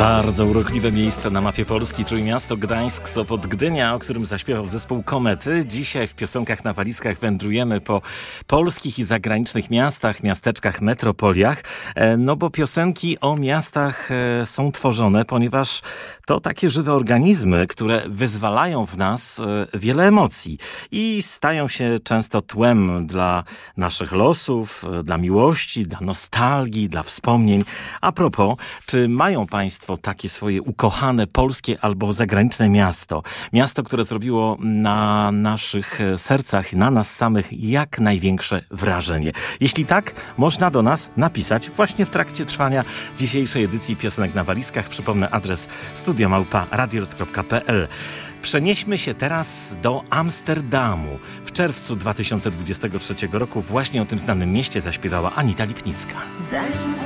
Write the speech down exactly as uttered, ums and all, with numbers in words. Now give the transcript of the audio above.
Bardzo urokliwe miejsce na mapie Polski. Trójmiasto, Gdańsk, Sopot, Gdynia, o którym zaśpiewał zespół Komety. Dzisiaj w Piosenkach na walizkach wędrujemy po polskich i zagranicznych miastach, miasteczkach, metropoliach. No bo piosenki o miastach są tworzone, ponieważ to takie żywe organizmy, które wyzwalają w nas wiele emocji i stają się często tłem dla naszych losów, dla miłości, dla nostalgii, dla wspomnień. A propos, czy mają Państwo takie swoje ukochane polskie albo zagraniczne miasto? Miasto, które zrobiło na naszych sercach, na nas samych jak największe wrażenie. Jeśli tak, można do nas napisać właśnie w trakcie trwania dzisiejszej edycji Piosenek na walizkach. Przypomnę adres studio małpa radiorock kropka p l. Przenieśmy się teraz do Amsterdamu. W czerwcu dwa tysiące dwudziestego trzeciego roku właśnie o tym znanym mieście zaśpiewała Anita Lipnicka.